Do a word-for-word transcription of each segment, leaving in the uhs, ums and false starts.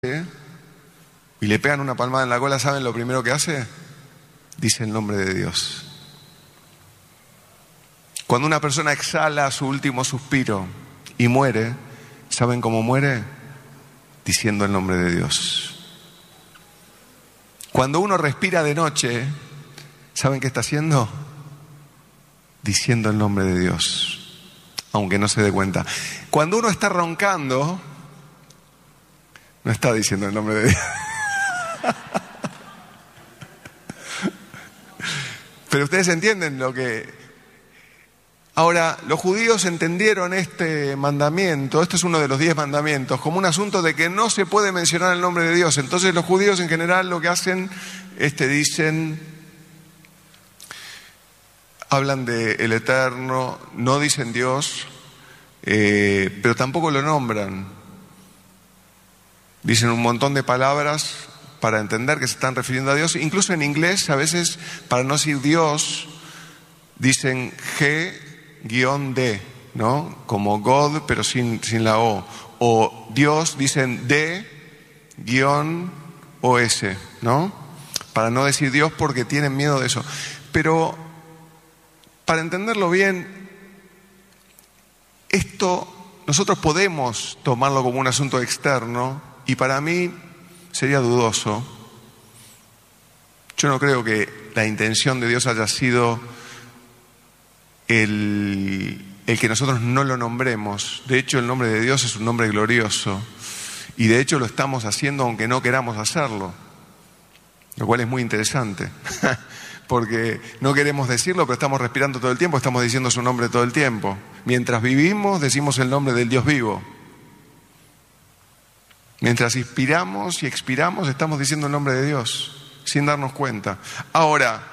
y le pegan una palmada en la cola, ¿saben lo primero que hace? Dice el nombre de Dios. Cuando una persona exhala su último suspiro y muere, ¿saben cómo muere? Diciendo el nombre de Dios. Cuando uno respira de noche, ¿saben qué está haciendo? Diciendo el nombre de Dios, aunque no se dé cuenta. Cuando uno está roncando, no está diciendo el nombre de Dios. Pero ustedes entienden lo que... Ahora, los judíos entendieron este mandamiento, este es uno de los diez mandamientos, como un asunto de que no se puede mencionar el nombre de Dios. Entonces los judíos en general lo que hacen, este, dicen, hablan de el Eterno, no dicen Dios, eh, pero tampoco lo nombran. Dicen un montón de palabras para entender que se están refiriendo a Dios. Incluso en inglés, a veces, para no decir Dios, dicen G-D, ¿no? Como God, pero sin, sin la O. O Dios, dicen D-O S, ¿no? Para no decir Dios porque tienen miedo de eso. Pero, para entenderlo bien, esto nosotros podemos tomarlo como un asunto externo. Y para mí sería dudoso. Yo no creo que la intención de Dios haya sido el, el que nosotros no lo nombremos. De hecho, el nombre de Dios es un nombre glorioso. Y de hecho lo estamos haciendo aunque no queramos hacerlo. Lo cual es muy interesante. Porque no queremos decirlo, pero estamos respirando todo el tiempo, estamos diciendo su nombre todo el tiempo. Mientras vivimos, decimos el nombre del Dios vivo. Mientras inspiramos y expiramos, estamos diciendo el nombre de Dios, sin darnos cuenta. Ahora,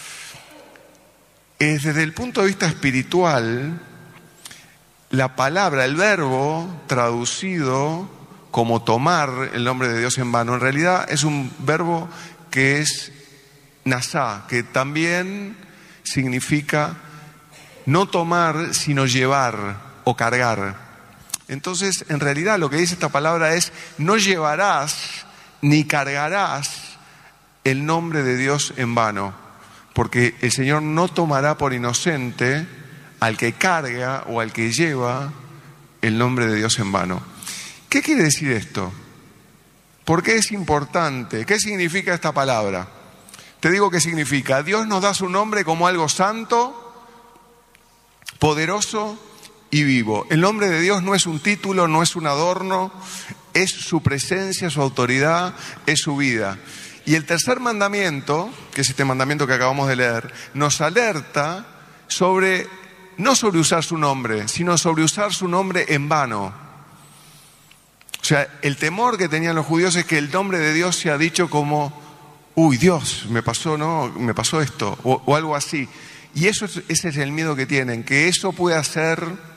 desde el punto de vista espiritual, la palabra, el verbo traducido como tomar el nombre de Dios en vano, en realidad es un verbo que es nasá, que también significa no tomar, sino llevar o cargar. Entonces, en realidad lo que dice esta palabra es, no llevarás ni cargarás el nombre de Dios en vano, porque el Señor no tomará por inocente al que carga o al que lleva el nombre de Dios en vano. ¿Qué quiere decir esto? ¿Por qué es importante? ¿Qué significa esta palabra? Te digo qué significa. Dios nos da su nombre como algo santo, poderoso y vivo. El nombre de Dios no es un título, no es un adorno, es su presencia, su autoridad, es su vida. Y el tercer mandamiento, que es este mandamiento que acabamos de leer, nos alerta sobre, no sobre usar su nombre, sino sobre usar su nombre en vano. O sea, el temor que tenían los judíos es que el nombre de Dios sea dicho como, uy, Dios, me pasó, ¿no? Me pasó esto, o, o algo así. Y eso es, ese es el miedo que tienen, que eso pueda ser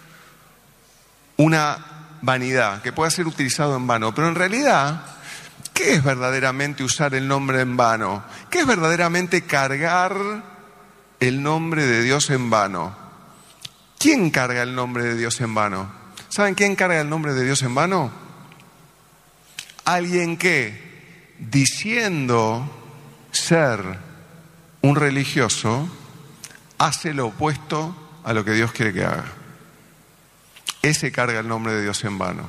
una vanidad, que pueda ser utilizado en vano. Pero en realidad, ¿qué es verdaderamente usar el nombre en vano? ¿Qué es verdaderamente cargar el nombre de Dios en vano? ¿Quién carga el nombre de Dios en vano? ¿Saben quién carga el nombre de Dios en vano? Alguien que, diciendo ser un religioso, hace lo opuesto a lo que Dios quiere que haga. Ese carga el nombre de Dios en vano.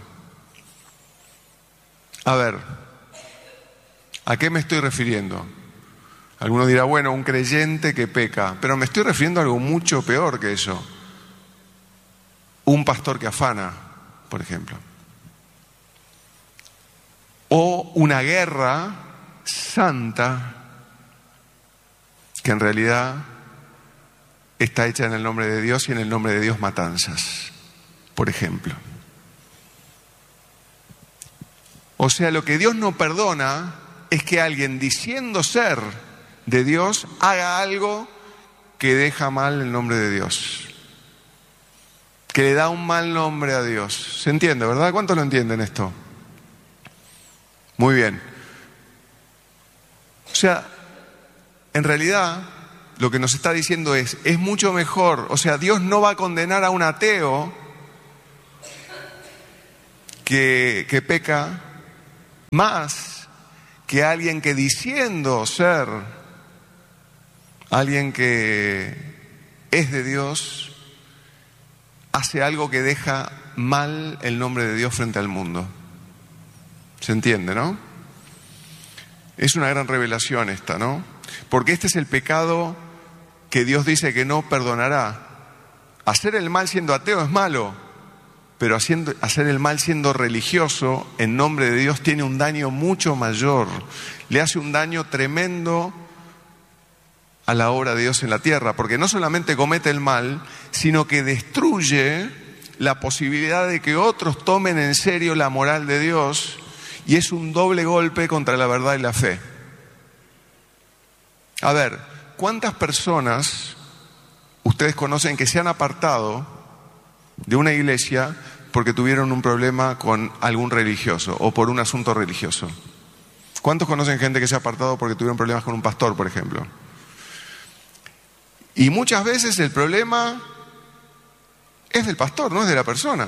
A ver, ¿a qué me estoy refiriendo? Alguno dirá, bueno, un creyente que peca, pero me estoy refiriendo a algo mucho peor que eso. Un pastor que afana, por ejemplo. O una guerra santa que en realidad está hecha en el nombre de Dios y en el nombre de Dios matanzas. Por ejemplo. O sea, lo que Dios no perdona es que alguien diciendo ser de Dios haga algo que deja mal el nombre de Dios, que le da un mal nombre a Dios. ¿Se entiende, verdad? ¿Cuántos lo entienden esto? Muy bien. O sea, en realidad lo que nos está diciendo es, es mucho mejor, o sea, Dios no va a condenar a un ateo que, que peca más que alguien que diciendo ser alguien que es de Dios, hace algo que deja mal el nombre de Dios frente al mundo. ¿Se entiende, no? Es una gran revelación esta, ¿no? Porque este es el pecado que Dios dice que no perdonará. Hacer el mal siendo ateo es malo, pero haciendo, hacer el mal siendo religioso en nombre de Dios tiene un daño mucho mayor. Le hace un daño tremendo a la obra de Dios en la tierra, porque no solamente comete el mal, sino que destruye la posibilidad de que otros tomen en serio la moral de Dios, y es un doble golpe contra la verdad y la fe. A ver, ¿cuántas personas ustedes conocen que se han apartado de una iglesia porque tuvieron un problema con algún religioso o por un asunto religioso? ¿Cuántos conocen gente que se ha apartado porque tuvieron problemas con un pastor, por ejemplo? Y muchas veces el problema es del pastor, no es de la persona.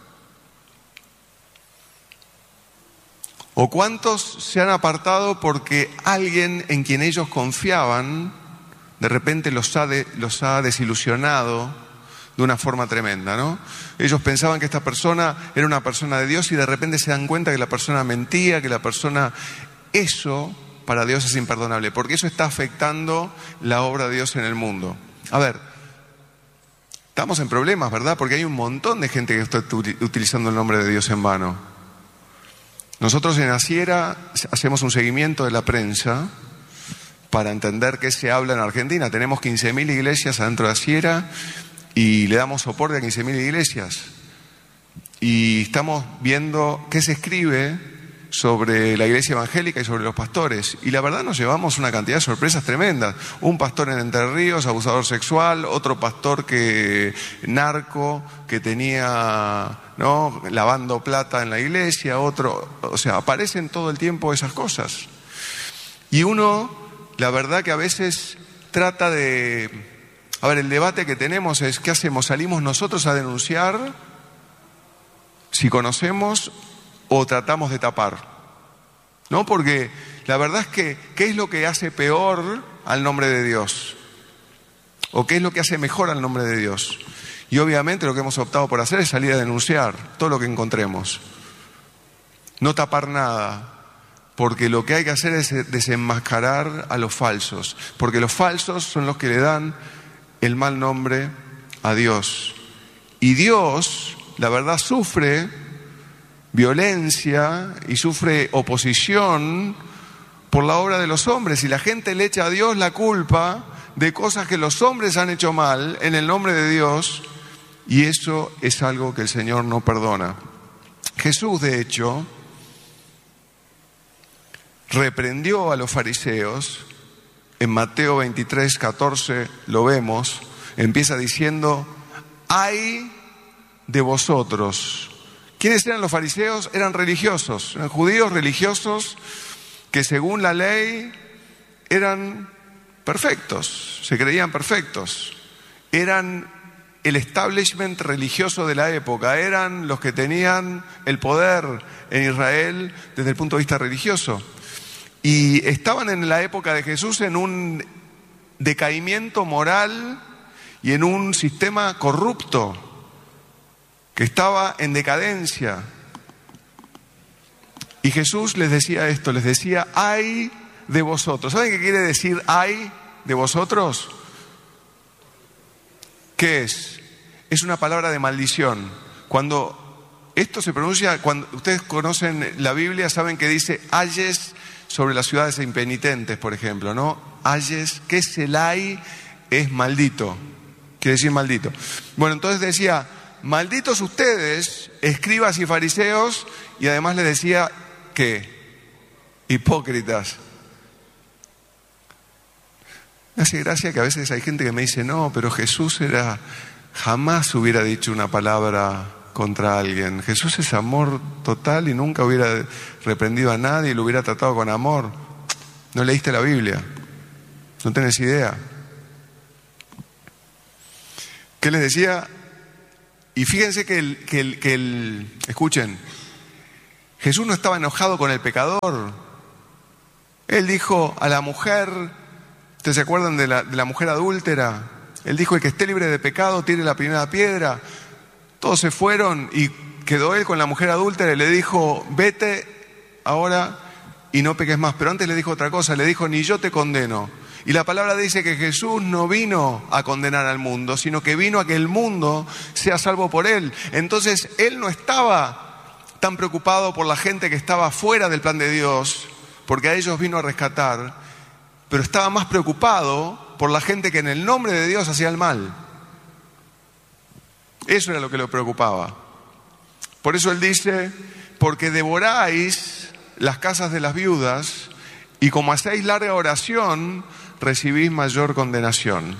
¿O cuántos se han apartado porque alguien en quien ellos confiaban de repente los ha, de, los ha desilusionado de una forma tremenda, ¿no? Ellos pensaban que esta persona era una persona de Dios y de repente se dan cuenta que la persona mentía, que la persona... Eso para Dios es imperdonable, porque eso está afectando la obra de Dios en el mundo. A ver, estamos en problemas, ¿verdad? Porque hay un montón de gente que está utilizando el nombre de Dios en vano. Nosotros en Asiera hacemos un seguimiento de la prensa para entender qué se habla en Argentina. Tenemos quince mil iglesias adentro de Asiera y le damos soporte a quince mil iglesias. Y estamos viendo qué se escribe sobre la iglesia evangélica y sobre los pastores. Y la verdad nos llevamos una cantidad de sorpresas tremendas. Un pastor en Entre Ríos, abusador sexual, otro pastor que narco, que tenía, ¿no?, lavando plata en la iglesia, otro... O sea, aparecen todo el tiempo esas cosas. Y uno, la verdad que a veces trata de... A ver, el debate que tenemos es, ¿qué hacemos? ¿Salimos nosotros a denunciar si conocemos o tratamos de tapar? ¿No? Porque la verdad es que, ¿qué es lo que hace peor al nombre de Dios? ¿O qué es lo que hace mejor al nombre de Dios? Y obviamente lo que hemos optado por hacer es salir a denunciar todo lo que encontremos. No tapar nada, porque lo que hay que hacer es desenmascarar a los falsos, porque los falsos son los que le dan el mal nombre a Dios. Y Dios, la verdad, sufre violencia y sufre oposición por la obra de los hombres, y la gente le echa a Dios la culpa de cosas que los hombres han hecho mal en el nombre de Dios, y eso es algo que el Señor no perdona. Jesús, de hecho, reprendió a los fariseos. En Mateo veintitrés, catorce lo vemos, empieza diciendo: ¡ay de vosotros! ¿Quiénes eran los fariseos? Eran religiosos, eran judíos religiosos que según la ley eran perfectos, se creían perfectos. Eran el establishment religioso de la época, eran los que tenían el poder en Israel desde el punto de vista religioso. Y estaban en la época de Jesús en un decaimiento moral y en un sistema corrupto que estaba en decadencia. Y Jesús les decía esto, les decía: ¡ay de vosotros! ¿Saben qué quiere decir ay de vosotros? ¿Qué es? Es una palabra de maldición. Cuando esto se pronuncia, cuando ustedes conocen la Biblia, saben que dice ayes sobre las ciudades impenitentes, por ejemplo, ¿no? Ayes, ¿qué es el ay? Es maldito, quiere decir maldito. Bueno, entonces decía: malditos ustedes, escribas y fariseos, y además les decía que hipócritas. Me hace gracia que a veces hay gente que me dice: no, pero Jesús era, jamás hubiera dicho una palabra contra alguien. Jesús es amor total y nunca hubiera reprendido a nadie y lo hubiera tratado con amor. No leíste la Biblia, no tenés idea. ¿Qué les decía? Y fíjense que el, que el, que el, escuchen, Jesús no estaba enojado con el pecador. Él dijo a la mujer, ¿ustedes se acuerdan de la, de la mujer adúltera? Él dijo, el que esté libre de pecado, tire la primera piedra. Todos se fueron y quedó él con la mujer adúltera y le dijo, vete ahora y no peques más. Pero antes le dijo otra cosa, le dijo, ni yo te condeno. Y la palabra dice que Jesús no vino a condenar al mundo, sino que vino a que el mundo sea salvo por él. Entonces, él no estaba tan preocupado por la gente que estaba fuera del plan de Dios, porque a ellos vino a rescatar, pero estaba más preocupado por la gente que en el nombre de Dios hacía el mal. Eso era lo que lo preocupaba. Por eso él dice, porque devoráis las casas de las viudas y como hacéis larga oración, recibís mayor condenación.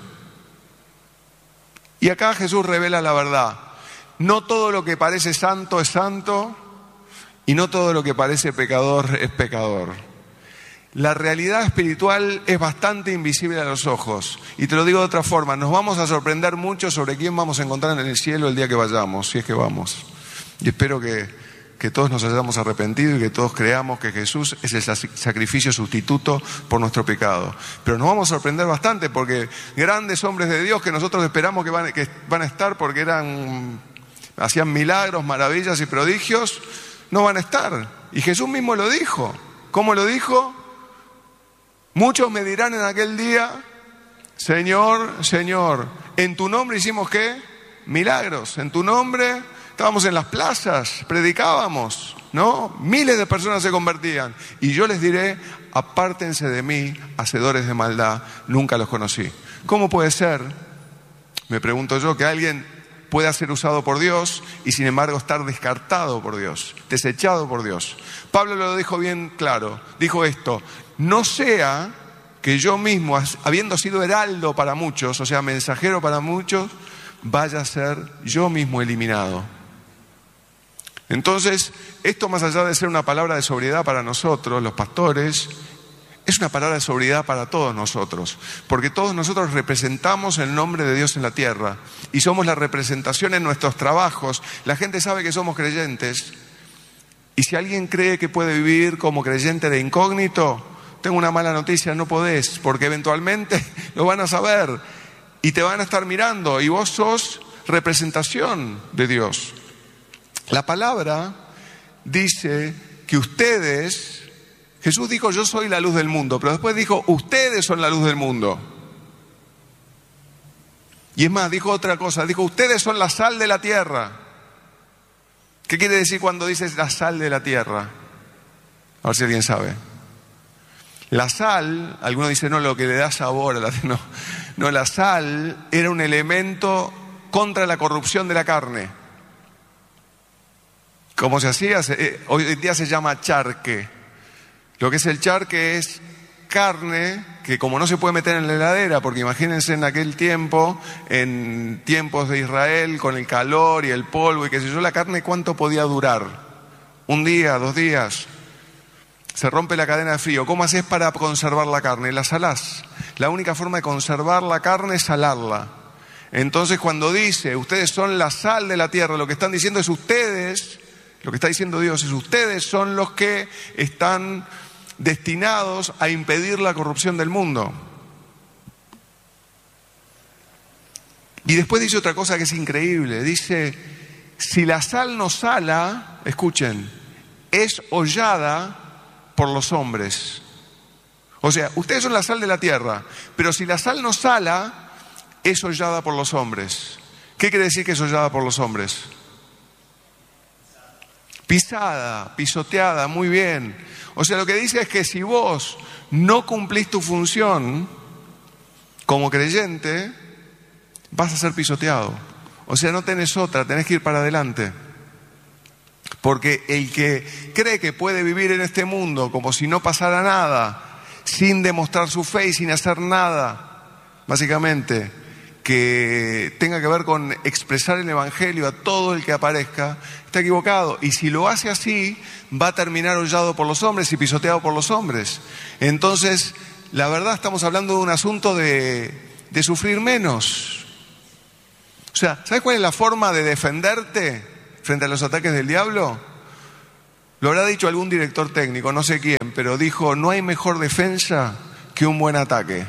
Y acá Jesús revela la verdad. No todo lo que parece santo es santo y no todo lo que parece pecador es pecador. La realidad espiritual es bastante invisible a los ojos. Y te lo digo de otra forma, nos vamos a sorprender mucho sobre quién vamos a encontrar en el cielo el día que vayamos, si es que vamos. Y espero que, que todos nos hayamos arrepentido y que todos creamos que Jesús es el sacrificio sustituto por nuestro pecado. Pero nos vamos a sorprender bastante porque grandes hombres de Dios que nosotros esperamos que van, que van a estar porque eran, hacían milagros, maravillas y prodigios, no van a estar. Y Jesús mismo lo dijo. ¿Cómo lo dijo? Muchos me dirán en aquel día, Señor, Señor, en tu nombre hicimos ¿qué? Milagros. En tu nombre estábamos en las plazas, predicábamos, ¿no? Miles de personas se convertían. Y yo les diré, apártense de mí, hacedores de maldad, nunca los conocí. ¿Cómo puede ser, me pregunto yo, que alguien pueda ser usado por Dios y sin embargo estar descartado por Dios, desechado por Dios? Pablo lo dijo bien claro, dijo esto, no sea que yo mismo, habiendo sido heraldo para muchos, o sea, mensajero para muchos, vaya a ser yo mismo eliminado. Entonces, esto más allá de ser una palabra de sobriedad para nosotros, los pastores, es una palabra de sobriedad para todos nosotros, porque todos nosotros representamos el nombre de Dios en la tierra y somos la representación en nuestros trabajos. La gente sabe que somos creyentes y si alguien cree que puede vivir como creyente de incógnito, tengo una mala noticia, no podés, porque eventualmente lo van a saber y te van a estar mirando y vos sos representación de Dios. La palabra dice que ustedes, Jesús dijo yo soy la luz del mundo, pero después dijo ustedes son la luz del mundo. Y es más, dijo otra cosa, dijo ustedes son la sal de la tierra. ¿Qué quiere decir cuando dices la sal de la tierra? A ver si alguien sabe. La sal, algunos dicen no, lo que le da sabor a la no, no, la sal era un elemento contra la corrupción de la carne. ¿Cómo se hacía? Se, eh, hoy en día se llama charque. Lo que es el charque es carne que como no se puede meter en la heladera, porque imagínense en aquel tiempo, en tiempos de Israel, con el calor y el polvo y qué sé yo, la carne ¿cuánto podía durar? Un día, dos días. Se rompe la cadena de frío. ¿Cómo haces para conservar la carne? La salás. La única forma de conservar la carne es salarla. Entonces cuando dice, ustedes son la sal de la tierra, lo que están diciendo es ustedes, lo que está diciendo Dios es ustedes son los que están destinados a impedir la corrupción del mundo. Y después dice otra cosa que es increíble. Dice, si la sal no sala, escuchen, es hollada por los hombres. O sea, ustedes son la sal de la tierra, pero si la sal no sala, es hollada por los hombres. ¿Qué quiere decir que es hollada por los hombres? Pisada, pisoteada, muy bien. O sea, lo que dice es que si vos no cumplís tu función como creyente, vas a ser pisoteado. O sea, no tenés otra, tenés que ir para adelante. Porque el que cree que puede vivir en este mundo como si no pasara nada, sin demostrar su fe y sin hacer nada, básicamente, que tenga que ver con expresar el Evangelio a todo el que aparezca, está equivocado. Y si lo hace así, va a terminar hollado por los hombres y pisoteado por los hombres. Entonces, la verdad estamos hablando de un asunto de, de sufrir menos. O sea, ¿sabes cuál es la forma de defenderte frente a los ataques del diablo? Lo habrá dicho algún director técnico, no sé quién, pero dijo, no hay mejor defensa que un buen ataque.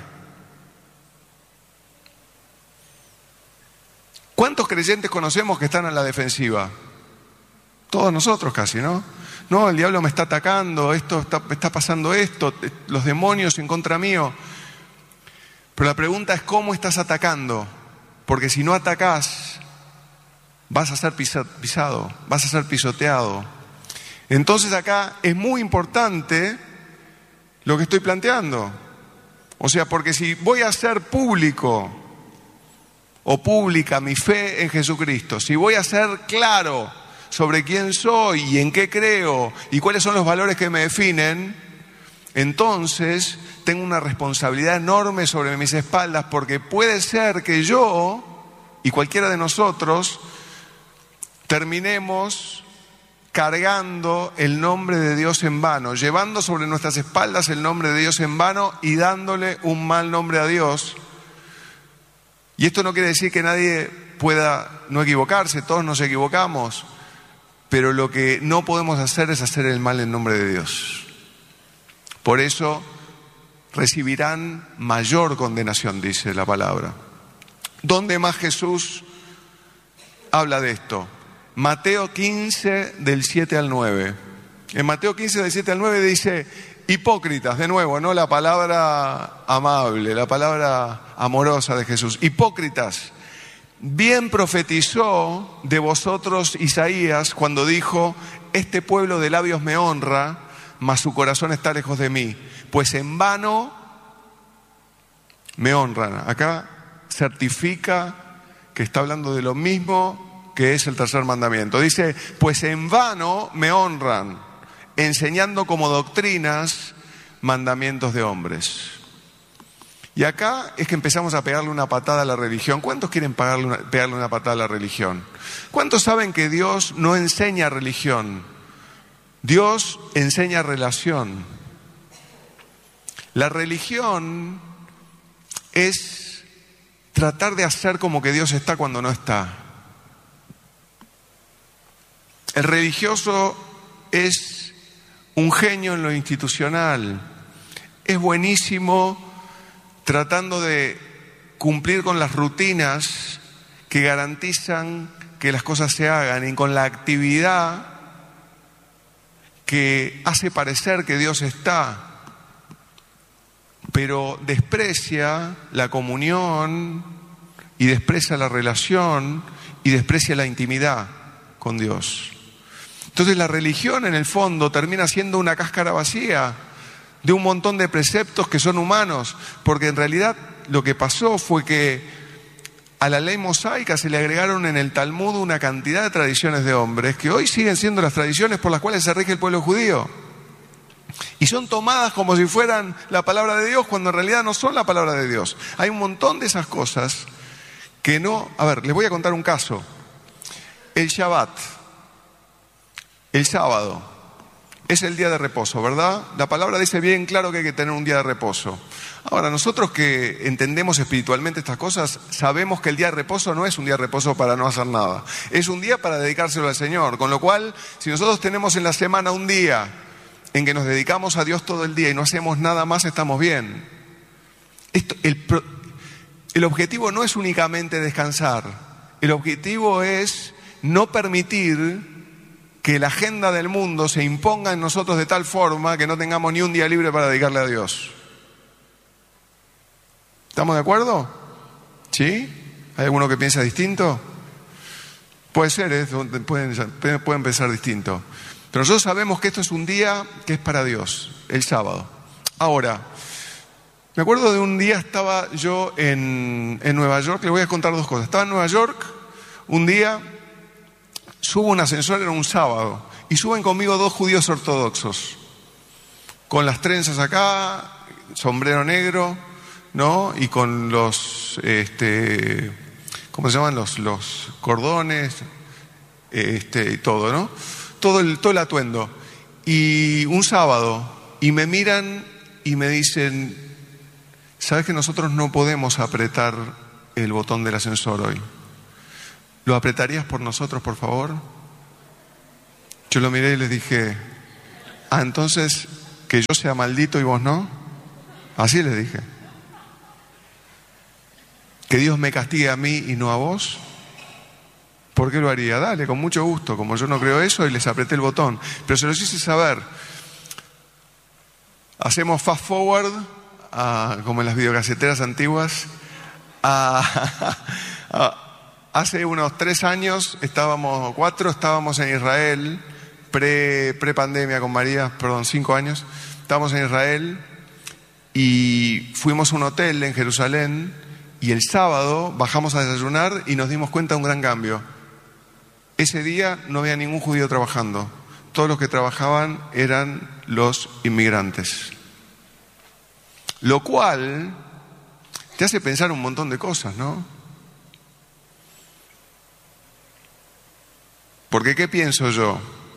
¿Cuántos creyentes conocemos que están a la defensiva? Todos nosotros casi, ¿no? No, el diablo me está atacando, esto está, está pasando esto, los demonios en contra mío. Pero la pregunta es, ¿cómo estás atacando? Porque si no atacás, vas a ser pisado, vas a ser pisoteado. Entonces acá es muy importante lo que estoy planteando. O sea, porque si voy a hacer público o pública mi fe en Jesucristo, si voy a ser claro sobre quién soy y en qué creo y cuáles son los valores que me definen, entonces tengo una responsabilidad enorme sobre mis espaldas, porque puede ser que yo y cualquiera de nosotros terminemos cargando el nombre de Dios en vano, llevando sobre nuestras espaldas el nombre de Dios en vano y dándole un mal nombre a Dios. Y esto no quiere decir que nadie pueda no equivocarse, todos nos equivocamos, pero lo que no podemos hacer es hacer el mal en nombre de Dios. Por eso recibirán mayor condenación, dice la palabra. ¿Dónde más Jesús habla de esto? Mateo quince, del siete al nueve. En Mateo quince, del siete al nueve dice, hipócritas, de nuevo, ¿no? La palabra amable, la palabra amorosa de Jesús. Hipócritas, bien profetizó de vosotros Isaías cuando dijo, este pueblo de labios me honra, mas su corazón está lejos de mí, pues en vano me honran. Acá certifica que está hablando de lo mismo que es el tercer mandamiento. Dice, pues en vano me honran, enseñando como doctrinas mandamientos de hombres. Y acá es que empezamos a pegarle una patada a la religión. ¿Cuántos quieren pegarle una, pegarle una patada a la religión? ¿Cuántos saben que Dios no enseña religión? Dios enseña relación. La religión es tratar de hacer como que Dios está cuando no está. El religioso es un genio en lo institucional. Es buenísimo tratando de cumplir con las rutinas que garantizan que las cosas se hagan y con la actividad que hace parecer que Dios está, pero desprecia la comunión y desprecia la relación y desprecia la intimidad con Dios. Entonces la religión en el fondo termina siendo una cáscara vacía de un montón de preceptos que son humanos, porque en realidad lo que pasó fue que a la ley mosaica se le agregaron en el Talmud una cantidad de tradiciones de hombres que hoy siguen siendo las tradiciones por las cuales se rige el pueblo judío. Y son tomadas como si fueran la palabra de Dios, cuando en realidad no son la palabra de Dios. Hay un montón de esas cosas que no... A ver, les voy a contar un caso. El Shabbat, el sábado, es el día de reposo, ¿verdad? La palabra dice bien claro que hay que tener un día de reposo. Ahora, nosotros que entendemos espiritualmente estas cosas, sabemos que el día de reposo no es un día de reposo para no hacer nada. Es un día para dedicárselo al Señor. Con lo cual, si nosotros tenemos en la semana un día en que nos dedicamos a Dios todo el día y no hacemos nada más, estamos bien. Esto, el, el objetivo no es únicamente descansar. El objetivo es no permitir que la agenda del mundo se imponga en nosotros de tal forma que no tengamos ni un día libre para dedicarle a Dios. ¿Estamos de acuerdo? ¿Sí? ¿Hay alguno que piensa distinto? Puede ser, ¿eh? pueden, pueden pensar distinto. Pero nosotros sabemos que esto es un día que es para Dios, el sábado. Ahora, me acuerdo de un día, estaba yo en, en Nueva York, les voy a contar dos cosas. Estaba en Nueva York, un día, subo un ascensor, era un sábado, y suben conmigo dos judíos ortodoxos, con las trenzas acá, sombrero negro, ¿no? Y con los, este, ¿cómo se llaman? Los, los cordones, este, y todo, ¿no? Todo el, todo el atuendo. Y un sábado, y me miran y me dicen, ¿sabes que nosotros no podemos apretar el botón del ascensor hoy? ¿Lo apretarías por nosotros, por favor? Yo lo miré y les dije, Ah, entonces, que yo sea maldito y vos no. Así les dije. Que Dios me castigue a mí y no a vos. ¿Por qué lo haría? Dale, con mucho gusto. Como yo no creo eso, y les apreté el botón. Pero se los hice saber. Hacemos fast forward, a, como en las videocaseteras antiguas. A, a, hace unos tres años, estábamos, o cuatro, estábamos en Israel, pre, pre-pandemia con María, perdón, cinco años. Estábamos en Israel y fuimos a un hotel en Jerusalén y el sábado bajamos a desayunar y nos dimos cuenta de un gran cambio. Ese día no había ningún judío trabajando. Todos los que trabajaban eran los inmigrantes. Lo cual te hace pensar un montón de cosas, ¿no? Porque ¿qué pienso yo?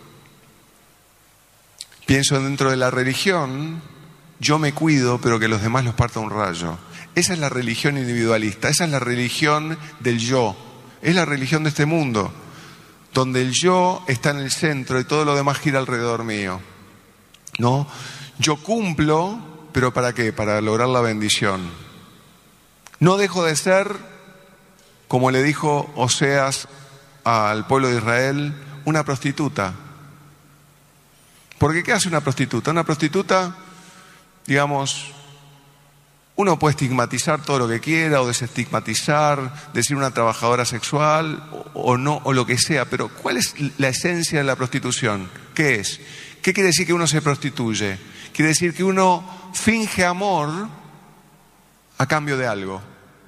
Pienso dentro de la religión, yo me cuido, pero que los demás los parta un rayo. Esa es la religión individualista, esa es la religión del yo, es la religión de este mundo, donde el yo está en el centro y todo lo demás gira alrededor mío, ¿no? Yo cumplo, pero ¿para qué? Para lograr la bendición. No dejo de ser, como le dijo Oseas al pueblo de Israel, una prostituta. Porque ¿qué hace una prostituta? Una prostituta, digamos, uno puede estigmatizar todo lo que quiera o desestigmatizar, decir una trabajadora sexual o, o no, o lo que sea, pero ¿cuál es la esencia de la prostitución? ¿Qué es? ¿Qué quiere decir que uno se prostituye? Quiere decir que uno finge amor a cambio de algo.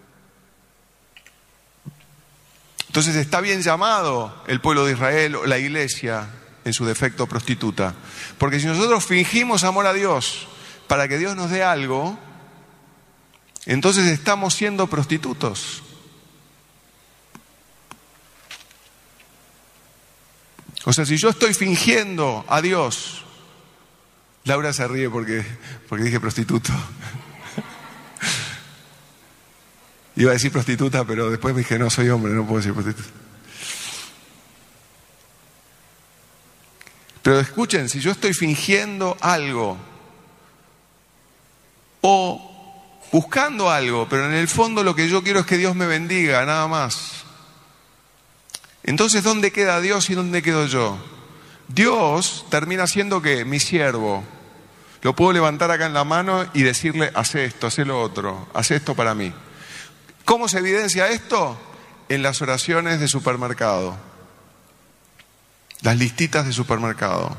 Entonces está bien llamado el pueblo de Israel o la iglesia, en su defecto prostituta. Porque si nosotros fingimos amor a Dios para que Dios nos dé algo, entonces estamos siendo prostitutos. O sea, si yo estoy fingiendo a Dios, Laura se ríe porque, porque dije prostituto. Iba a decir prostituta, pero después me dije, no, soy hombre, no puedo decir prostituta. Pero escuchen, si yo estoy fingiendo algo o buscando algo, pero en el fondo lo que yo quiero es que Dios me bendiga, nada más. Entonces, ¿dónde queda Dios y dónde quedo yo? Dios termina siendo ¿qué? Mi siervo. Lo puedo levantar acá en la mano y decirle, haz esto, haz lo otro, haz esto para mí. ¿Cómo se evidencia esto? En las oraciones de supermercado. Las listitas de supermercado.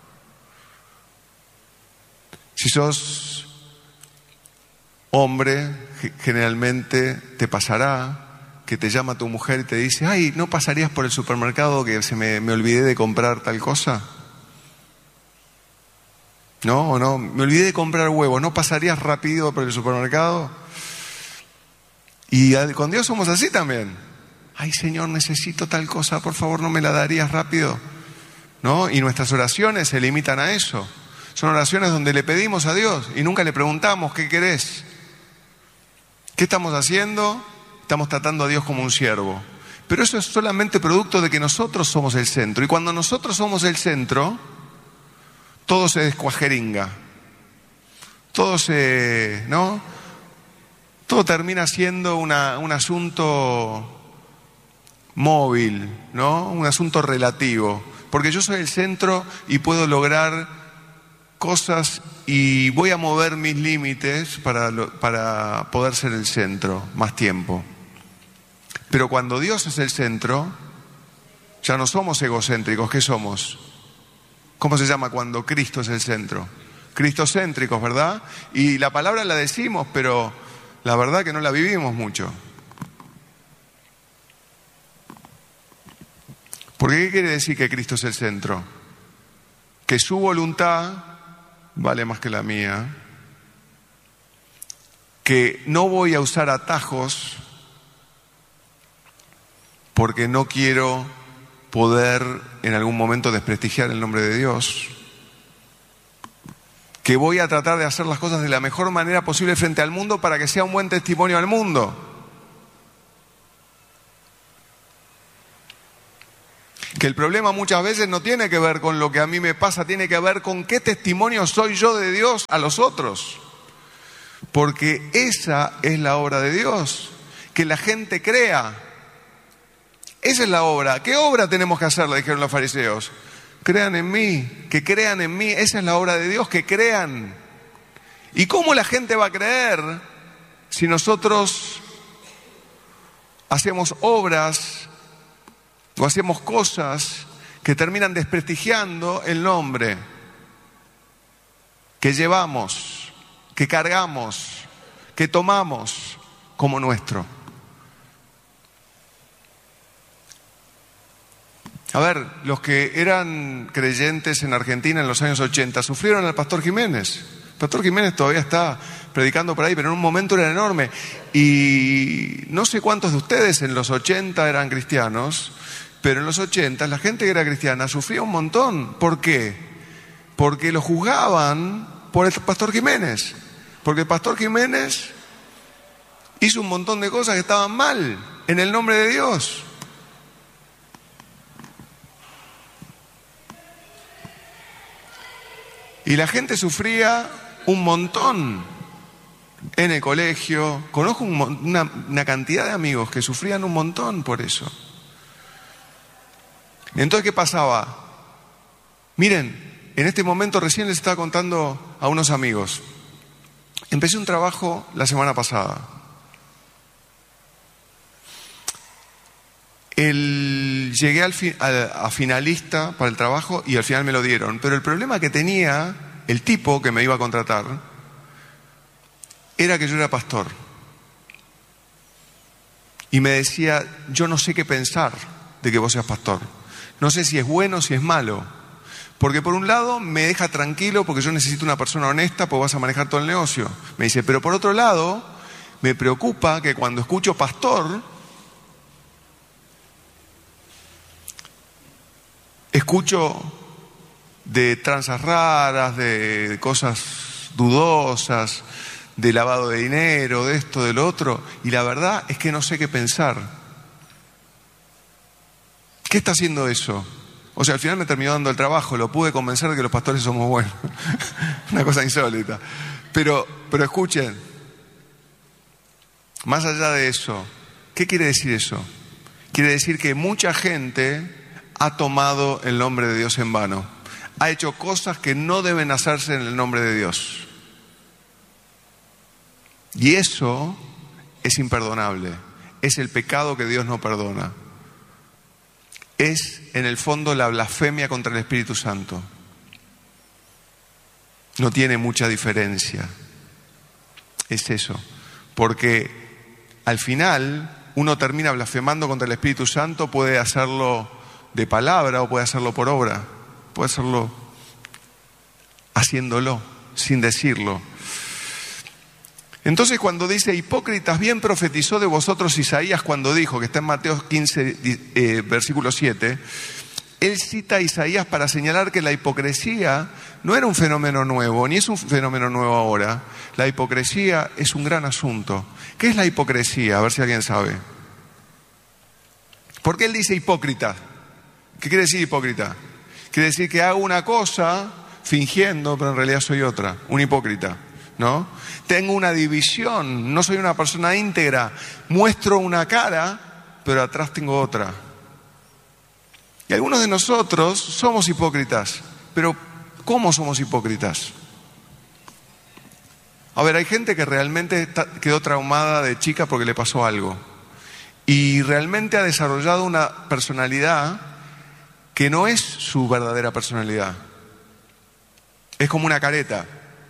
Si sos hombre, generalmente te pasará que te llama tu mujer y te dice, ay, ¿no pasarías por el supermercado que se me, me olvidé de comprar tal cosa? ¿No? ¿O no? Me olvidé de comprar huevos, ¿no pasarías rápido por el supermercado? Y con Dios somos así también. Ay, Señor, necesito tal cosa, por favor, ¿no me la darías rápido? ¿No? Y nuestras oraciones se limitan a eso. Son oraciones donde le pedimos a Dios y nunca le preguntamos, ¿qué querés? ¿Qué estamos haciendo? Estamos tratando a Dios como un siervo. Pero eso es solamente producto de que nosotros somos el centro. Y cuando nosotros somos el centro, todo se descuajeringa. Todo se, ¿no? Todo termina siendo una, un asunto móvil, ¿no? Un asunto relativo. Porque yo soy el centro y puedo lograr cosas y voy a mover mis límites para, lo, para poder ser el centro más tiempo. Pero cuando Dios es el centro, ya no somos egocéntricos. ¿Qué somos? ¿Cómo se llama cuando Cristo es el centro? Cristocéntricos, ¿verdad? Y la palabra la decimos, pero la verdad que no la vivimos mucho. Porque ¿qué quiere decir que Cristo es el centro? Que su voluntad vale más que la mía, que no voy a usar atajos porque no quiero poder en algún momento desprestigiar el nombre de Dios, que voy a tratar de hacer las cosas de la mejor manera posible frente al mundo para que sea un buen testimonio al mundo. Que el problema muchas veces no tiene que ver con lo que a mí me pasa, tiene que ver con qué testimonio soy yo de Dios a los otros. Porque esa es la obra de Dios, que la gente crea. Esa es la obra. ¿Qué obra tenemos que hacer?, le dijeron los fariseos. Crean en mí, que crean en mí. Esa es la obra de Dios, que crean. ¿Y cómo la gente va a creer si nosotros hacemos obras o hacemos cosas que terminan desprestigiando el nombre que llevamos, que cargamos, que tomamos como nuestro? A ver, los que eran creyentes en Argentina en los años ochenta sufrieron al pastor Jiménez. El pastor Jiménez todavía está predicando por ahí, pero en un momento era enorme. Y no sé cuántos de ustedes en los ochenta eran cristianos, pero en los ochenta la gente que era cristiana sufría un montón. ¿Por qué? Porque lo juzgaban por el pastor Jiménez. Porque el pastor Jiménez hizo un montón de cosas que estaban mal en el nombre de Dios. Y la gente sufría un montón en el colegio. Conozco un, una, una cantidad de amigos que sufrían un montón por eso. Entonces, ¿qué pasaba? Miren, en este momento recién les estaba contando a unos amigos. Empecé un trabajo la semana pasada. El, llegué al fi, a, a finalista para el trabajo y al final me lo dieron. Pero el problema que tenía el tipo que me iba a contratar era que yo era pastor. Y me decía, yo no sé qué pensar de que vos seas pastor. No sé si es bueno o si es malo. Porque por un lado me deja tranquilo porque yo necesito una persona honesta porque vas a manejar todo el negocio. Me dice, pero por otro lado me preocupa que cuando escucho pastor, escucho de tranzas raras, de cosas dudosas, de lavado de dinero, de esto, de lo otro, y la verdad es que no sé qué pensar. ¿Qué está haciendo eso? O sea, al final me terminó dando el trabajo, lo pude convencer de que los pastores somos buenos. Una cosa insólita. Pero, pero escuchen, más allá de eso, ¿qué quiere decir eso? Quiere decir que mucha gente ha tomado el nombre de Dios en vano. Ha hecho cosas que no deben hacerse en el nombre de Dios. Y eso es imperdonable. Es el pecado que Dios no perdona. Es, en el fondo, la blasfemia contra el Espíritu Santo. No tiene mucha diferencia. Es eso. Porque al final uno termina blasfemando contra el Espíritu Santo, puede hacerlo de palabra o puede hacerlo por obra, puede hacerlo haciéndolo, sin decirlo. Entonces, cuando dice hipócritas, bien profetizó de vosotros Isaías cuando dijo, que está en Mateo quince, eh, versículo siete, él cita a Isaías para señalar que la hipocresía no era un fenómeno nuevo, ni es un fenómeno nuevo ahora. La hipocresía es un gran asunto. ¿Qué es la hipocresía? A ver si alguien sabe. ¿Por qué él dice hipócrita? ¿Qué quiere decir hipócrita? Quiere decir que hago una cosa fingiendo, pero en realidad soy otra, un hipócrita, ¿no? Tengo una división, no soy una persona íntegra, muestro una cara, pero atrás tengo otra. Y algunos de nosotros somos hipócritas, pero ¿cómo somos hipócritas? A ver, hay gente que realmente está, quedó traumada de chica porque le pasó algo y realmente ha desarrollado una personalidad que no es su verdadera personalidad. Es como una careta.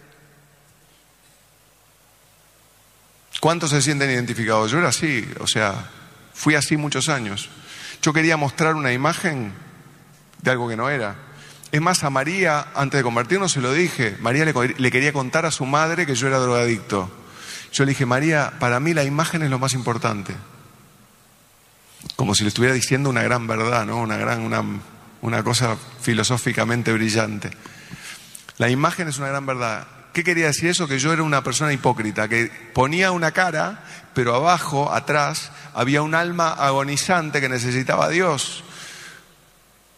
¿Cuántos se sienten identificados? Yo era así, o sea, fui así muchos años. Yo quería mostrar una imagen de algo que no era. Es más, a María, antes de convertirnos, se lo dije. María le, le quería contar a su madre que yo era drogadicto. Yo le dije, María, para mí la imagen es lo más importante. Como si le estuviera diciendo una gran verdad, ¿no? Una gran, una, una cosa filosóficamente brillante. La imagen es una gran verdad. ¿Qué quería decir eso? Que yo era una persona hipócrita, que ponía una cara, pero abajo, atrás, había un alma agonizante que necesitaba a Dios.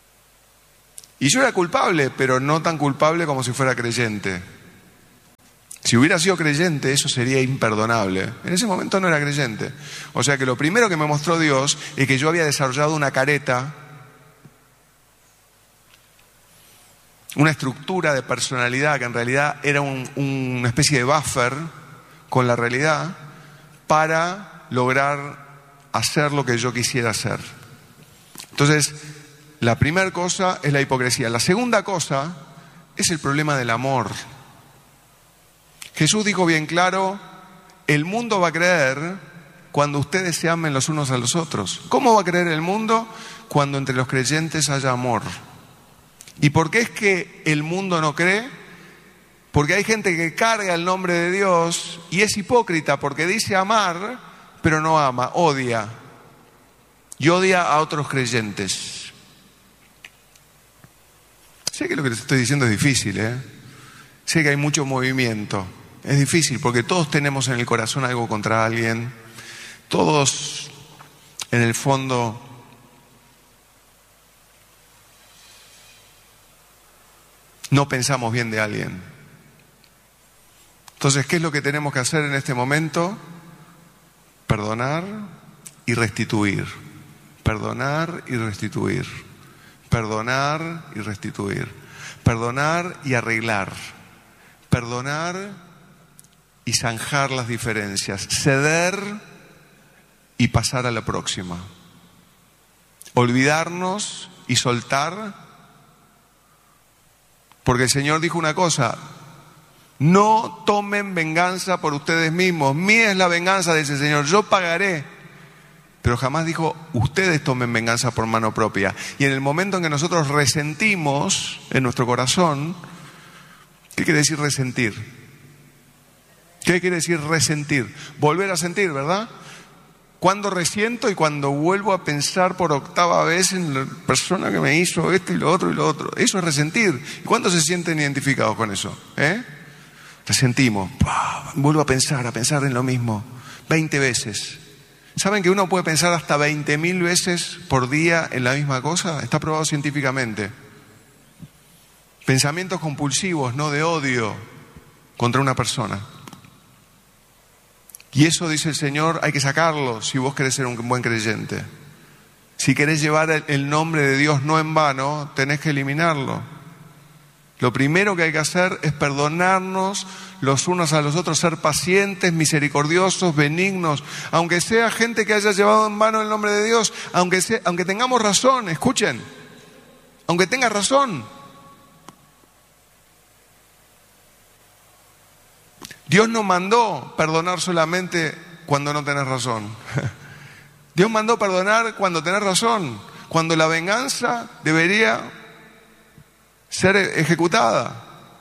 Y yo era culpable, pero no tan culpable como si fuera creyente. Si hubiera sido creyente, eso sería imperdonable. En ese momento no era creyente. O sea que lo primero que me mostró Dios es que yo había desarrollado una careta, una estructura de personalidad que en realidad era un, una especie de buffer con la realidad para lograr hacer lo que yo quisiera hacer. Entonces, la primera cosa es la hipocresía. La segunda cosa es el problema del amor. Jesús dijo bien claro, el mundo va a creer cuando ustedes se amen los unos a los otros. ¿Cómo va a creer el mundo? Cuando entre los creyentes haya amor. ¿Y por qué es que el mundo no cree? Porque hay gente que carga el nombre de Dios y es hipócrita porque dice amar, pero no ama, odia. Y odia a otros creyentes. Sé que lo que les estoy diciendo es difícil, ¿eh? Sé que hay mucho movimiento. Es difícil porque todos tenemos en el corazón algo contra alguien. Todos, en el fondo, no pensamos bien de alguien. Entonces, ¿qué es lo que tenemos que hacer en este momento? Perdonar y restituir. Perdonar y restituir. Perdonar y restituir. Perdonar y arreglar. Perdonar y zanjar las diferencias. Ceder y pasar a la próxima. Olvidarnos y soltar. Porque el Señor dijo una cosa: no tomen venganza por ustedes mismos. Mía es la venganza, dice el Señor, yo pagaré. Pero jamás dijo, ustedes tomen venganza por mano propia. Y en el momento en que nosotros resentimos en nuestro corazón, ¿qué quiere decir resentir? ¿Qué quiere decir resentir? Volver a sentir, ¿verdad? Cuando resiento y cuando vuelvo a pensar por octava vez en la persona que me hizo esto y lo otro y lo otro. Eso es resentir. ¿Y cuántos se sienten identificados con eso? ¿Eh? Resentimos. Vuelvo a pensar, a pensar en lo mismo. Veinte veces. ¿Saben que uno puede pensar hasta veinte mil veces por día en la misma cosa? Está probado científicamente. Pensamientos compulsivos, no de odio contra una persona. Y eso, dice el Señor, hay que sacarlo si vos querés ser un buen creyente. Si querés llevar el nombre de Dios no en vano, tenés que eliminarlo. Lo primero que hay que hacer es perdonarnos los unos a los otros, ser pacientes, misericordiosos, benignos, aunque sea gente que haya llevado en vano el nombre de Dios, aunque, sea, aunque tengamos razón, escuchen, aunque tengas razón. Dios no mandó perdonar solamente cuando no tenés razón. Dios mandó perdonar cuando tenés razón, cuando la venganza debería ser ejecutada.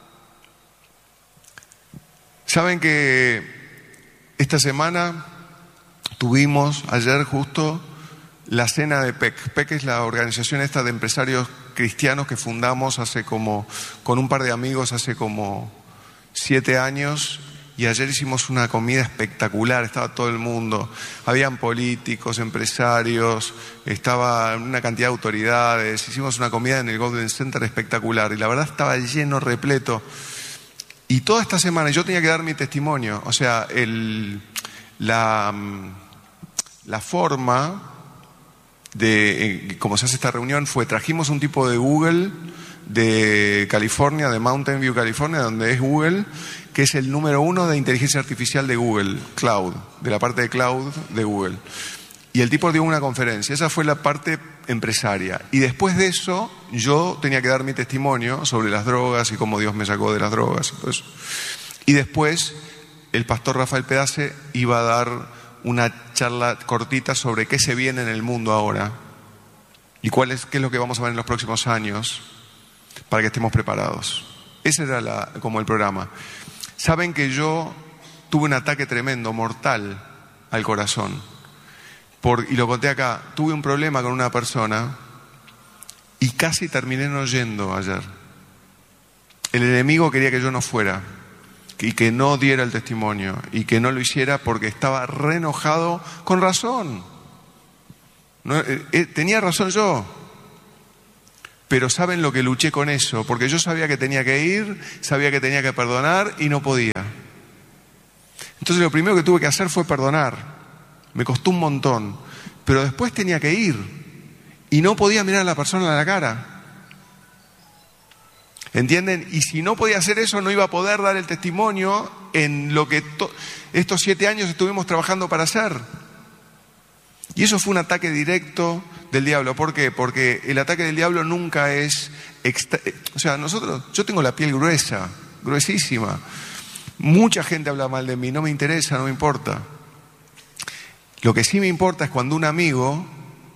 Saben que esta semana tuvimos, ayer justo, la cena de P E C. P E C es la organización esta de empresarios cristianos que fundamos hace como, con un par de amigos hace como siete años. Y ayer hicimos una comida espectacular, estaba todo el mundo, habían políticos, empresarios, estaba una cantidad de autoridades, hicimos una comida en el Golden Center espectacular y la verdad estaba lleno, repleto. Y toda esta semana yo tenía que dar mi testimonio, o sea, el, la, la forma de cómo se hace esta reunión fue, trajimos un tipo de Google de California, de Mountain View, California, donde es Google, que es el número uno de inteligencia artificial de Google, Cloud, de la parte de Cloud de Google. Y el tipo dio una conferencia, esa fue la parte empresaria. Y después de eso, yo tenía que dar mi testimonio sobre las drogas y cómo Dios me sacó de las drogas. Y, eso. Y después, el pastor Rafael Pedace iba a dar una charla cortita sobre qué se viene en el mundo ahora y cuál es, qué es lo que vamos a ver en los próximos años para que estemos preparados. Ese era la, como el programa. Saben que yo tuve un ataque tremendo, mortal, al corazón. Por, y lo conté acá, tuve un problema con una persona y casi terminé no yendo ayer. El enemigo quería que yo no fuera y que no diera el testimonio y que no lo hiciera porque estaba re enojado, con razón. No, eh, eh, tenía razón yo. Pero ¿saben lo que luché con eso? Porque yo sabía que tenía que ir, sabía que tenía que perdonar y no podía. Entonces lo primero que tuve que hacer fue perdonar. Me costó un montón. Pero después tenía que ir. Y no podía mirar a la persona a la cara. ¿Entienden? Y si no podía hacer eso, no iba a poder dar el testimonio en lo que to- estos siete años estuvimos trabajando para hacer. Y eso fue un ataque directo del diablo. ¿Por qué? Porque el ataque del diablo nunca es... Extra... O sea, nosotros, yo tengo la piel gruesa, gruesísima. Mucha gente habla mal de mí, no me interesa, no me importa. Lo que sí me importa es cuando un amigo,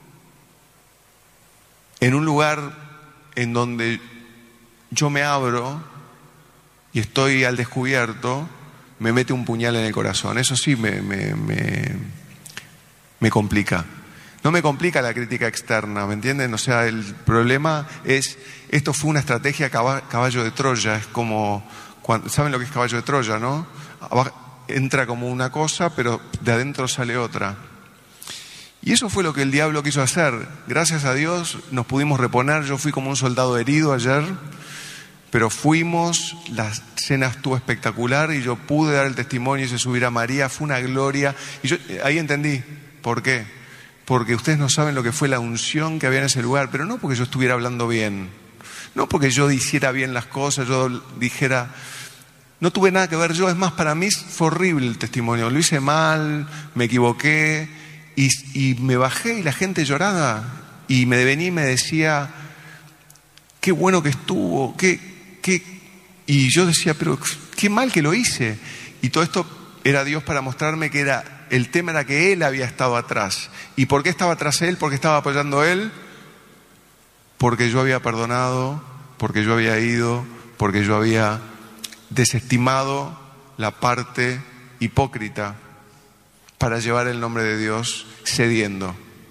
en un lugar en donde yo me abro y estoy al descubierto, me mete un puñal en el corazón. Eso sí me, me, me, me complica. No me complica la crítica externa, ¿me entienden? O sea, el problema es, esto fue una estrategia caballo de Troya, es como, cuando, ¿saben lo que es caballo de Troya, no? Entra como una cosa, pero de adentro sale otra. Y eso fue lo que el diablo quiso hacer. Gracias a Dios nos pudimos reponer. Yo fui como un soldado herido ayer, pero fuimos, la cena estuvo espectacular y yo pude dar el testimonio y se subir a María, fue una gloria. Y yo ahí entendí por qué. Porque ustedes no saben lo que fue la unción que había en ese lugar, pero no porque yo estuviera hablando bien, no porque yo hiciera bien las cosas, yo dijera, no tuve nada que ver yo, es más, para mí fue horrible el testimonio, lo hice mal, me equivoqué y, y me bajé y la gente lloraba y me venía y me decía, qué bueno que estuvo, qué, qué, y yo decía, pero qué mal que lo hice. Y todo esto era Dios para mostrarme que era, el tema era que Él había estado atrás. ¿Y por qué estaba atrás Él? ¿Por qué estaba apoyando Él? Porque yo había perdonado, porque yo había ido, porque yo había desestimado la parte hipócrita para llevar el nombre de Dios cediendo.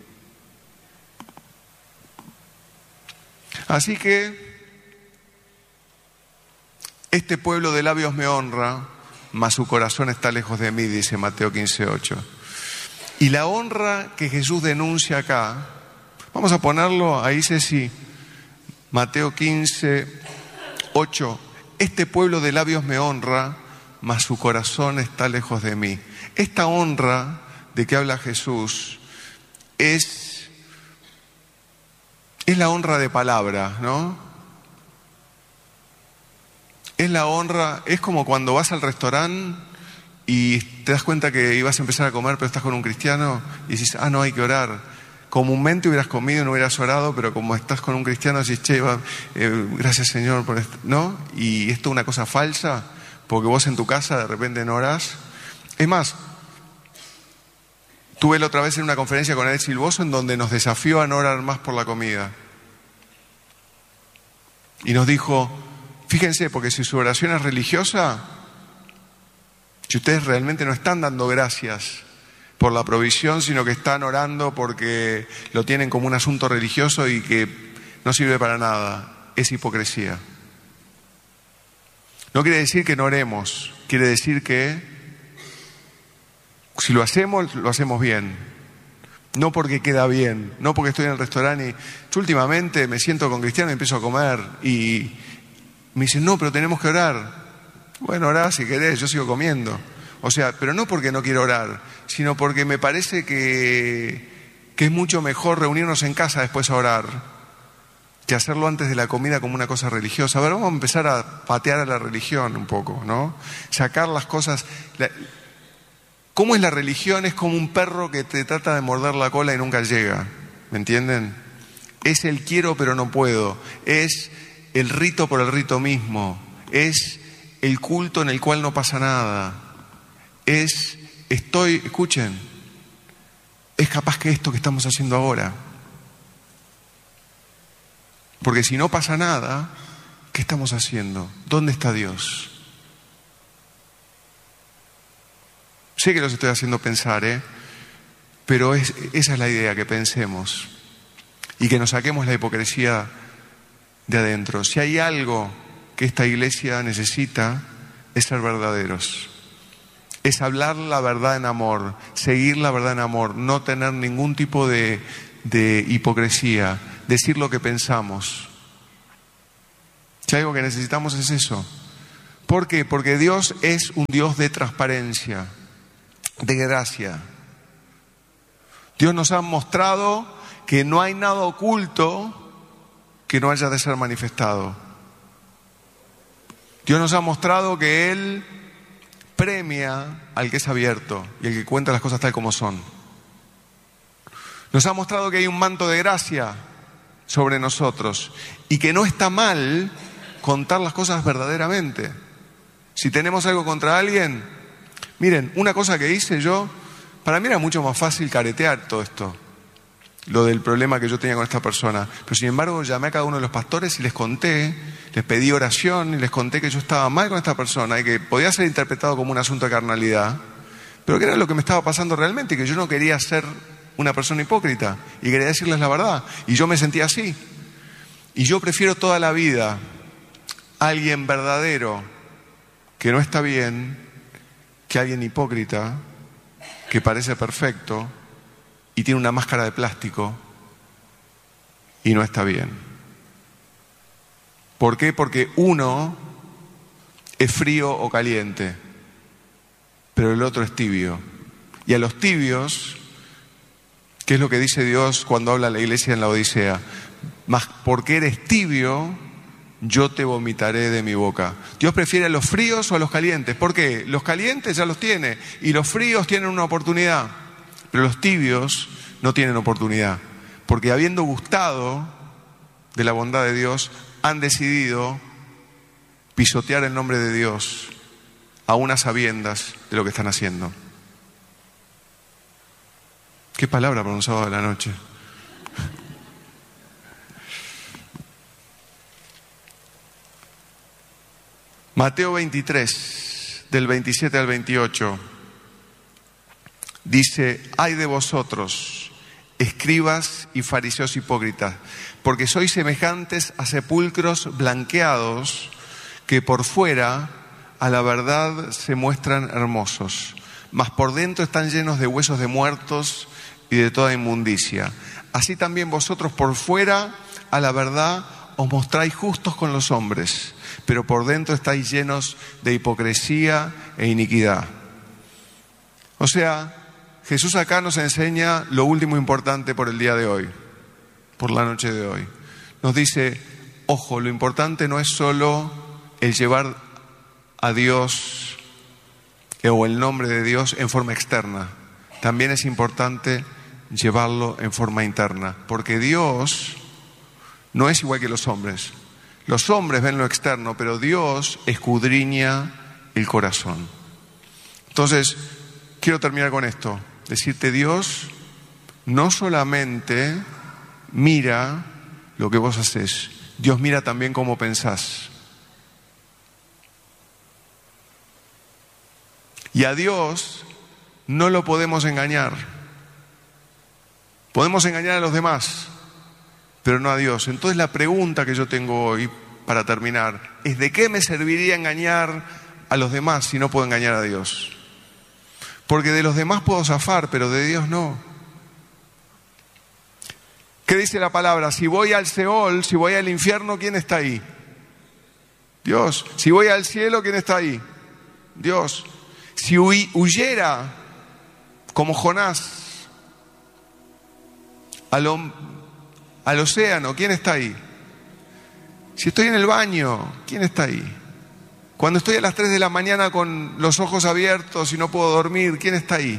Así que este pueblo de labios me honra, mas su corazón está lejos de mí, dice Mateo quince ocho. Y la honra que Jesús denuncia acá, vamos a ponerlo ahí, Ceci, Mateo quince ocho. Este pueblo de labios me honra, mas su corazón está lejos de mí. Esta honra de que habla Jesús es, es la honra de palabra, ¿no? Es la honra, es como cuando vas al restaurante y te das cuenta que ibas a empezar a comer, pero estás con un cristiano y dices, ah, no, hay que orar. Comúnmente hubieras comido y no hubieras orado, pero como estás con un cristiano, dices, che, va, eh, gracias Señor por esto, ¿no? Y esto es una cosa falsa, porque vos en tu casa de repente no orás. Es más, tuve la otra vez en una conferencia con Alex Silvoso en donde nos desafió a no orar más por la comida. Y nos dijo, fíjense, porque si su oración es religiosa, si ustedes realmente no están dando gracias por la provisión, sino que están orando porque lo tienen como un asunto religioso y que no sirve para nada, es hipocresía. No quiere decir que no oremos, quiere decir que si lo hacemos, lo hacemos bien. No porque queda bien, no porque estoy en el restaurante y yo últimamente me siento con cristiano y empiezo a comer y me dicen, no, pero tenemos que orar. Bueno, orá si querés, yo sigo comiendo. O sea, pero no porque no quiero orar, sino porque me parece que, que es mucho mejor reunirnos en casa después a orar que hacerlo antes de la comida como una cosa religiosa. A ver, vamos a empezar a patear a la religión un poco, ¿no? Sacar las cosas. La, ¿Cómo es la religión? Es como un perro que te trata de morder la cola y nunca llega, ¿me entienden? Es el quiero pero no puedo, es el rito por el rito mismo, es el culto en el cual no pasa nada, es, estoy, escuchen, es capaz que esto que estamos haciendo ahora. Porque si no pasa nada, ¿qué estamos haciendo? ¿Dónde está Dios? Sé que los estoy haciendo pensar, ¿eh? Pero es, esa es la idea, que pensemos y que nos saquemos la hipocresía de adentro. Si hay algo que esta iglesia necesita, es ser verdaderos. Es hablar la verdad en amor, seguir la verdad en amor, no tener ningún tipo de, de hipocresía, decir lo que pensamos. Si algo que necesitamos es eso. ¿Por qué? Porque Dios es un Dios de transparencia, de gracia. Dios nos ha mostrado que no hay nada oculto que no haya de ser manifestado. Dios nos ha mostrado que Él premia al que es abierto y al que cuenta las cosas tal como son. Nos ha mostrado que hay un manto de gracia sobre nosotros y que no está mal contar las cosas verdaderamente. Si tenemos algo contra alguien, miren, una cosa que hice yo, para mí era mucho más fácil caretear todo esto, lo del problema que yo tenía con esta persona. Pero sin embargo llamé a cada uno de los pastores y les conté, les pedí oración y les conté que yo estaba mal con esta persona y que podía ser interpretado como un asunto de carnalidad, pero que era lo que me estaba pasando realmente y que yo no quería ser una persona hipócrita y quería decirles la verdad. Y yo me sentía así. Y yo prefiero toda la vida a alguien verdadero que no está bien que alguien hipócrita que parece perfecto y tiene una máscara de plástico y no está bien. ¿Por qué? Porque uno es frío o caliente, pero el otro es tibio. Y a los tibios, ¿qué es lo que dice Dios cuando habla a la iglesia en la Odisea? Mas porque eres tibio, yo te vomitaré de mi boca. Dios prefiere a los fríos o a los calientes. ¿Por qué? Los calientes ya los tiene y los fríos tienen una oportunidad, pero los tibios no tienen oportunidad, porque habiendo gustado de la bondad de Dios, han decidido pisotear el nombre de Dios a unas sabiendas de lo que están haciendo. Qué palabra para un sábado de la noche. Mateo veintitrés, del veintisiete al veintiocho, dice: ay de vosotros, escribas y fariseos hipócritas, porque sois semejantes a sepulcros blanqueados que por fuera a la verdad se muestran hermosos, mas por dentro están llenos de huesos de muertos y de toda inmundicia. Así también vosotros por fuera a la verdad os mostráis justos con los hombres, pero por dentro estáis llenos de hipocresía e iniquidad. O sea, Jesús acá nos enseña lo último importante por el día de hoy, por la noche de hoy. Nos dice, ojo, lo importante no es solo el llevar a Dios o el nombre de Dios en forma externa. También es importante llevarlo en forma interna, porque Dios no es igual que los hombres. Los hombres ven lo externo, pero Dios escudriña el corazón. Entonces, quiero terminar con esto. Decirte, Dios no solamente mira lo que vos haces, Dios mira también cómo pensás. Y a Dios no lo podemos engañar. Podemos engañar a los demás, pero no a Dios. Entonces la pregunta que yo tengo hoy, para terminar, es: ¿de qué me serviría engañar a los demás si no puedo engañar a Dios? Porque de los demás puedo zafar, pero de Dios no. ¿Qué dice la palabra? Si voy al Seol, si voy al infierno, ¿quién está ahí? Dios. Si voy al cielo, ¿quién está ahí? Dios. Si huyera como Jonás al, al océano, ¿quién está ahí? Si estoy en el baño, ¿quién está ahí? Cuando estoy a las tres de la mañana con los ojos abiertos y no puedo dormir, ¿quién está ahí?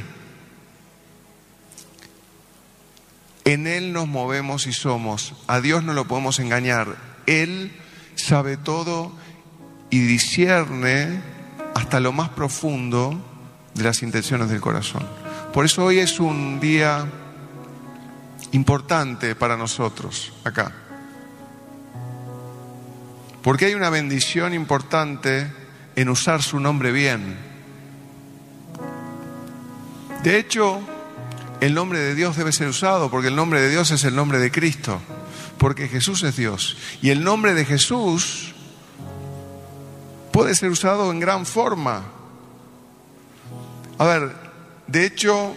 En Él nos movemos y somos. A Dios no lo podemos engañar. Él sabe todo y discierne hasta lo más profundo de las intenciones del corazón. Por eso hoy es un día importante para nosotros acá. Porque hay una bendición importante en usar su nombre bien. De hecho, el nombre de Dios debe ser usado porque el nombre de Dios es el nombre de Cristo. Porque Jesús es Dios. Y el nombre de Jesús puede ser usado en gran forma. A ver, de hecho,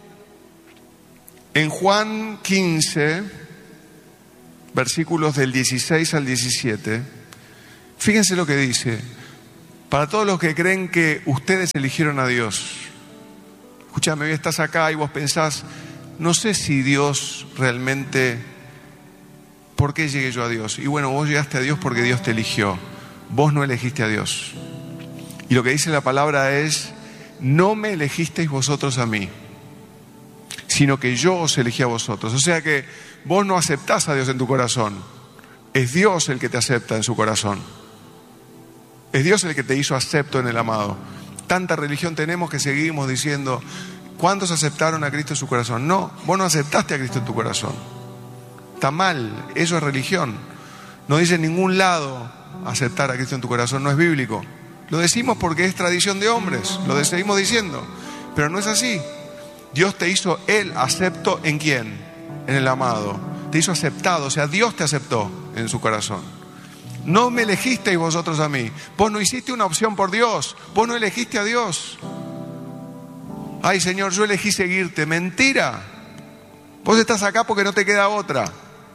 en Juan quince, versículos del dieciséis al diecisiete, Fíjense lo que dice. Para todos los que creen que ustedes eligieron a Dios. Escúchame, hoy estás acá y vos pensás, no sé si Dios realmente, ¿por qué llegué yo a Dios? Y bueno, vos llegaste a Dios porque Dios te eligió. Vos no elegiste a Dios. Y lo que dice la palabra es, no me elegisteis vosotros a mí, sino que yo os elegí a vosotros. O sea que vos no aceptás a Dios en tu corazón. Es Dios el que te acepta en su corazón. Es Dios el que te hizo acepto en el amado. Tanta religión tenemos que seguimos diciendo, ¿cuántos aceptaron a Cristo en su corazón? No, vos no aceptaste a Cristo en tu corazón. Está mal, eso es religión. No dice en ningún lado aceptar a Cristo en tu corazón, no es bíblico. Lo decimos porque es tradición de hombres, lo seguimos diciendo, pero no es así. Dios te hizo Él acepto ¿en quién? En el amado. Te hizo aceptado, o sea, Dios te aceptó en su corazón. No me elegisteis vosotros a mí. Vos no hiciste una opción por Dios. Vos no elegiste a Dios. Ay, Señor, yo elegí seguirte. Mentira. Vos estás acá porque no te queda otra.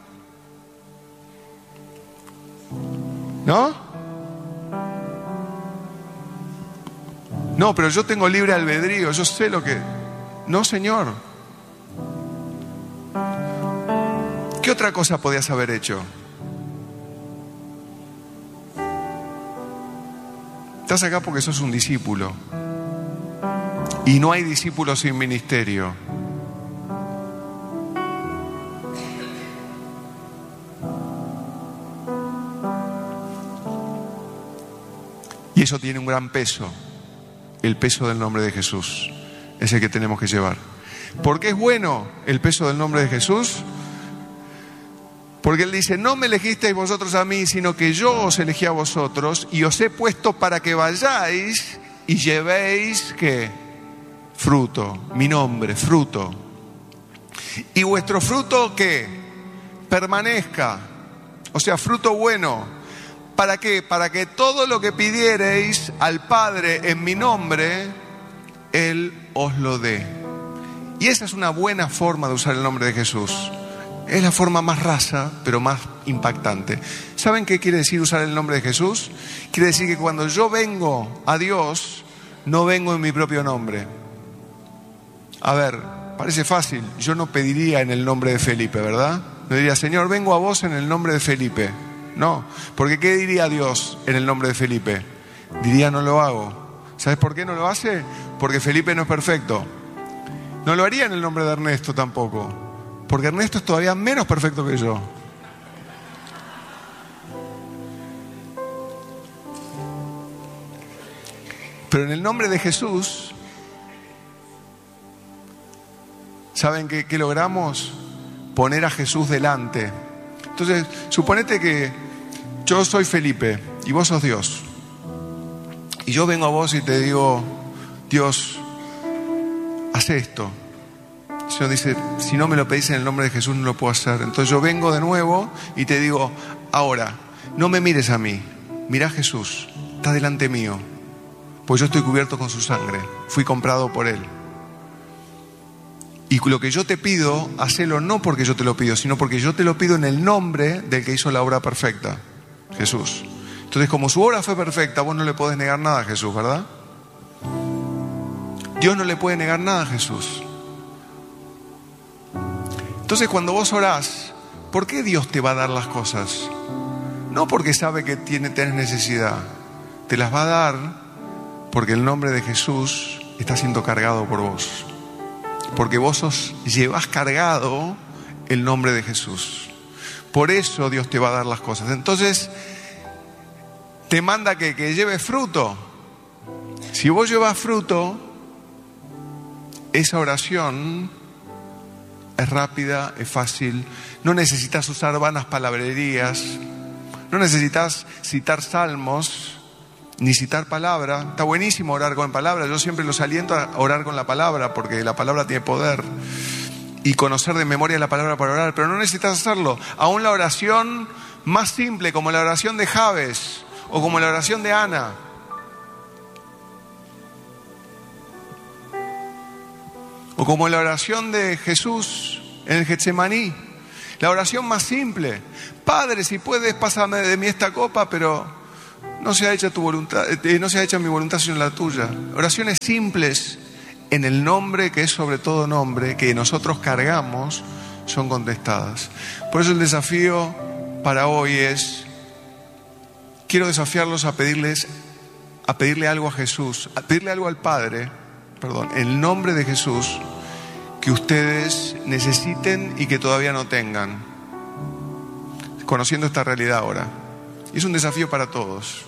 ¿No? No, pero yo tengo libre albedrío. Yo sé lo que... No, Señor. ¿Qué otra cosa podías haber hecho? Estás acá porque sos un discípulo. Y no hay discípulos sin ministerio. Y eso tiene un gran peso. El peso del nombre de Jesús. Es el que tenemos que llevar. ¿Por qué es bueno el peso del nombre de Jesús? Porque Él dice, no me elegisteis vosotros a mí, sino que yo os elegí a vosotros y os he puesto para que vayáis y llevéis, ¿qué? Fruto, mi nombre, fruto. Y vuestro fruto, ¿qué? Permanezca, o sea, fruto bueno. ¿Para qué? Para que todo lo que pidiereis al Padre en mi nombre, Él os lo dé. Y esa es una buena forma de usar el nombre de Jesús. Es la forma más rasa, pero más impactante. ¿Saben qué quiere decir usar el nombre de Jesús? Quiere decir que cuando yo vengo a Dios, no vengo en mi propio nombre. A ver, parece fácil. Yo no pediría en el nombre de Felipe, ¿verdad? No diría, Señor, vengo a vos en el nombre de Felipe. No, porque ¿qué diría Dios en el nombre de Felipe? Diría, no lo hago. ¿Sabes por qué no lo hace? Porque Felipe no es perfecto. No lo haría en el nombre de Ernesto tampoco. Porque Ernesto es todavía menos perfecto que yo. Pero en el nombre de Jesús, ¿saben qué, qué logramos? Poner a Jesús delante. Entonces, suponete que yo soy Felipe y vos sos Dios. Y yo vengo a vos y te digo, Dios, haz esto. El Señor dice, si no me lo pedís en el nombre de Jesús no lo puedo hacer. Entonces yo vengo de nuevo y te digo, ahora, no me mires a mí, mirá a Jesús, está delante mío, pues yo estoy cubierto con su sangre, fui comprado por Él. Y lo que yo te pido, hacelo no porque yo te lo pido, sino porque yo te lo pido en el nombre del que hizo la obra perfecta, Jesús. Entonces, como su obra fue perfecta, vos no le podés negar nada a Jesús, ¿verdad? Dios no le puede negar nada a Jesús. Entonces, cuando vos orás, ¿por qué Dios te va a dar las cosas? No porque sabe que tiene, tenés necesidad. Te las va a dar porque el nombre de Jesús está siendo cargado por vos. Porque vos sos, llevás cargado el nombre de Jesús. Por eso Dios te va a dar las cosas. Entonces, te manda que, que lleves fruto. Si vos llevas fruto, esa oración es rápida, es fácil. No necesitas usar vanas palabrerías. No necesitas citar salmos, ni citar palabra. Está buenísimo orar con palabra. Yo siempre los aliento a orar con la palabra, porque la palabra tiene poder. Y conocer de memoria la palabra para orar. Pero no necesitas hacerlo. Aún la oración más simple, como la oración de Jabes, o como la oración de Ana. O como la oración de Jesús en el Getsemaní. La oración más simple. Padre, si puedes, pásame de mí esta copa, pero no sea hecha tu voluntad, eh, no sea hecha mi voluntad sino la tuya. Oraciones simples en el nombre que es sobre todo nombre, que nosotros cargamos, son contestadas. Por eso el desafío para hoy es, quiero desafiarlos a pedirles, a pedirle algo a Jesús, a pedirle algo al Padre, perdón, en el nombre de Jesús, que ustedes necesiten y que todavía no tengan, conociendo esta realidad ahora. Y es un desafío para todos.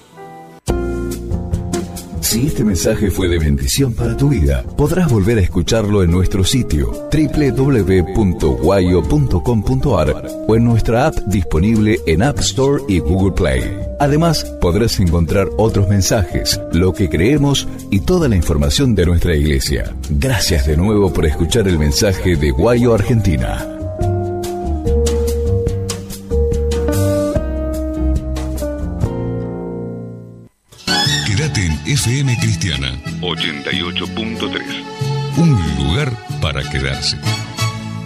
Si este mensaje fue de bendición para tu vida, podrás volver a escucharlo en nuestro sitio doble u doble u doble u punto guayo punto com punto a r o en nuestra app disponible en App Store y Google Play. Además, podrás encontrar otros mensajes, lo que creemos y toda la información de nuestra iglesia. Gracias de nuevo por escuchar el mensaje de Guayo Argentina. Quédate en F M Cristiana ochenta y ocho punto tres. Un lugar para quedarse.